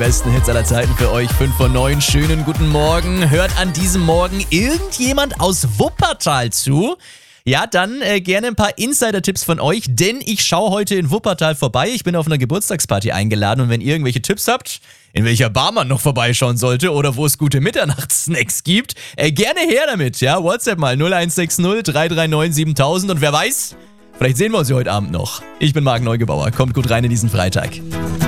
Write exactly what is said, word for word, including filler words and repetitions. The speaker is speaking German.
Besten Hits aller Zeiten für euch, fünf von neun. Schönen guten Morgen. Hört an diesem Morgen irgendjemand aus Wuppertal zu? Ja, dann äh, gerne ein paar Insider-Tipps von euch, denn ich schaue heute in Wuppertal vorbei. Ich bin auf einer Geburtstagsparty eingeladen und wenn ihr irgendwelche Tipps habt, in welcher Bar man noch vorbeischauen sollte oder wo es gute Mitternachtssnacks gibt, äh, gerne her damit, ja? WhatsApp mal null eins sechs null drei drei neun siebentausend und wer weiß, vielleicht sehen wir uns ja heute Abend noch. Ich bin Marc Neugebauer, kommt gut rein in diesen Freitag.